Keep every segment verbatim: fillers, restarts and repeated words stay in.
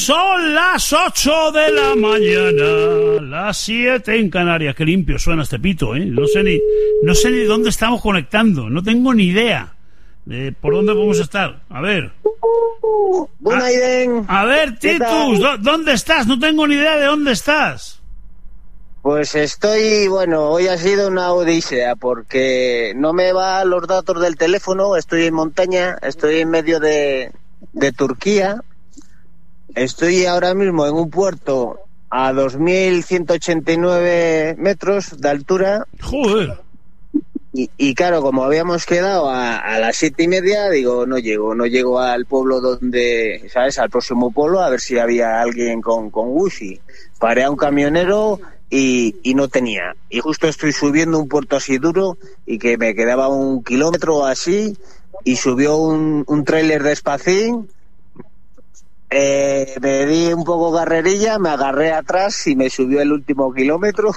Son las ocho de la mañana, las siete en Canarias. Qué limpio suena este pito, ¿eh? No sé ni, no sé ni dónde estamos conectando. No tengo ni idea de por dónde podemos estar. A ver. Buena a, idea. a ver, Titus, ¿dónde estás? No tengo ni idea de dónde estás. Pues estoy, bueno, hoy ha sido una odisea porque no me van los datos del teléfono. Estoy en montaña, estoy en medio de, de Turquía. Estoy ahora mismo en un puerto a dos mil ciento ochenta y nueve metros de altura. Joder. Y, y claro, como habíamos quedado a, a las siete y media, digo, no llego, no llego al pueblo donde, ¿sabes? Al próximo pueblo, a ver si había alguien con, con wifi. Paré a un camionero y, y no tenía. Y justo estoy subiendo un puerto así duro y que me quedaba un kilómetro o así y subió un, un tráiler de Spacín. Eh, me di un poco carrerilla, me agarré atrás y me subió el último kilómetro.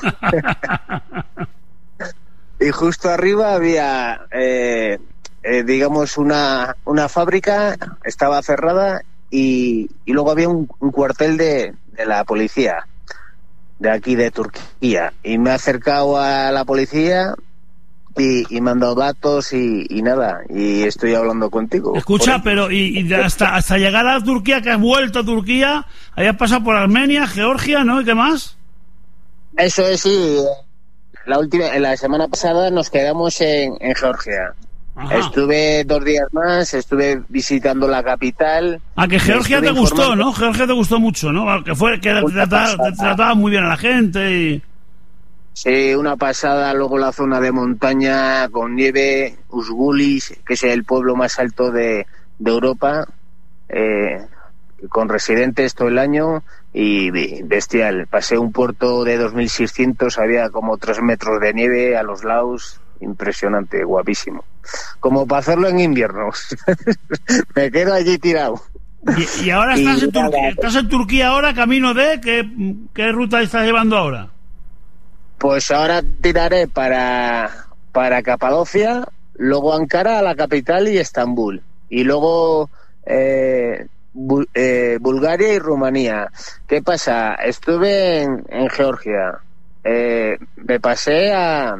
Y justo arriba había, eh, eh, digamos, una, una fábrica, estaba cerrada y, y luego había un, un cuartel de, de la policía, de aquí de Turquía. Y me he acercado a la policía y, y me han dado datos y, y nada, y estoy hablando contigo. Escucha, pero y, y hasta, hasta llegar a Turquía, que has vuelto a Turquía, habías pasado por Armenia, Georgia, ¿no? ¿Y qué más? Eso es, sí. La última, la semana pasada nos quedamos en, en Georgia. Ajá. Estuve dos días más, estuve visitando la capital. Ah, que Georgia te gustó, ¿no? Georgia te gustó mucho, ¿no? Que fue que te trataba, te trataba muy bien a la gente y... Sí, una pasada. Luego la zona de montaña con nieve, Usgulis, que es el pueblo más alto de, de Europa, eh, con residentes todo el año, y bestial. Pasé un puerto de dos mil seiscientos, había como tres metros de nieve a los lados, impresionante, guapísimo. Como para hacerlo en invierno. Me quedo allí tirado. ¿Y, y ahora estás, y en Turquía, estás en Turquía ahora, camino de? ¿Qué, qué ruta estás llevando ahora? Pues ahora tiraré para, para Capadocia, luego Ankara, la capital, y Estambul. Y luego eh, Bu- eh, Bulgaria y Rumanía. ¿Qué pasa? Estuve en, en Georgia. Eh, me pasé a...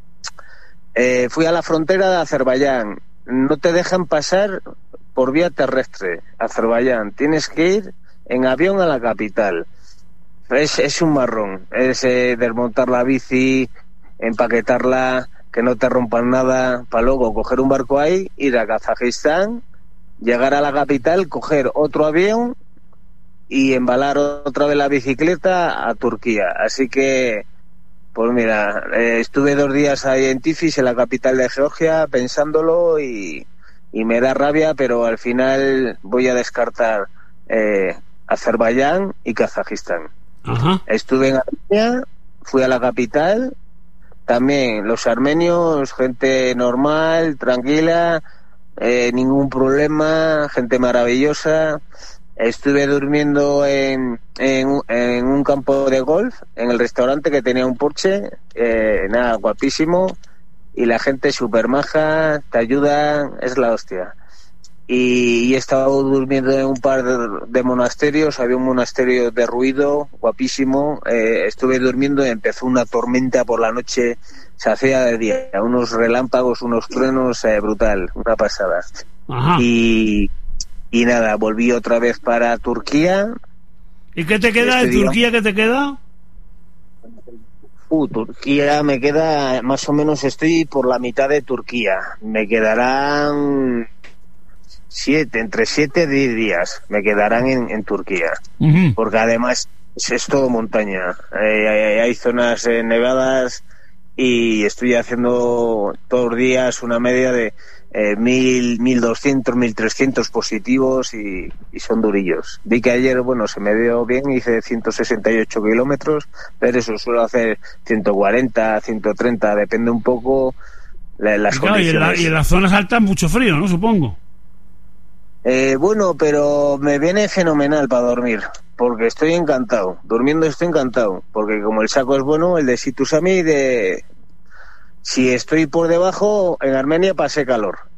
Eh, fui a la frontera de Azerbaiyán. No te dejan pasar por vía terrestre, Azerbaiyán. Tienes que ir en avión a la capital. Es, es un marrón, es eh, desmontar la bici, empaquetarla, que no te rompan nada, para luego coger un barco ahí, ir a Kazajistán, llegar a la capital, coger otro avión y embalar otra vez la bicicleta a Turquía. Así que, pues mira, eh, estuve dos días ahí en Tiflis, en la capital de Georgia, pensándolo y, y me da rabia, pero al final voy a descartar eh, Azerbaiyán y Kazajistán. Ajá. Estuve en Armenia, fui a la capital, también los armenios, gente normal, tranquila, eh, ningún problema, gente maravillosa. Estuve durmiendo en, en, en un campo de golf, en el restaurante que tenía un Porsche, eh, nada, guapísimo, y la gente súper maja, te ayuda, es la hostia. Y, y he estado durmiendo en un par de, de monasterios, había un monasterio de ruido, guapísimo, eh, estuve durmiendo y empezó una tormenta por la noche, se hacía de día, unos relámpagos, unos truenos, eh, brutal, una pasada. Ajá. Y, y nada, volví otra vez para Turquía. ¿Y qué te queda de Turquía? ¿Qué te queda? Uh, Turquía me queda, más o menos estoy por la mitad de Turquía, me quedarán... Siete, entre siete y diez días me quedarán en, en Turquía, uh-huh. Porque además es, es todo montaña, eh, hay, hay zonas eh, nevadas y estoy haciendo todos los días una media de eh, mil, mil doscientos, mil trescientos positivos y, y son durillos. Vi que ayer, bueno, se me dio bien, hice ciento sesenta y ocho kilómetros, pero eso suelo hacer ciento cuarenta, ciento treinta, depende un poco la, las y claro, condiciones. Y en, la, y en las zonas altas mucho frío, ¿no? Supongo. Eh, bueno, pero me viene fenomenal para dormir, porque estoy encantado, durmiendo estoy encantado, porque como el saco es bueno, el de Situsami, de si estoy por debajo, en Armenia pasé calor,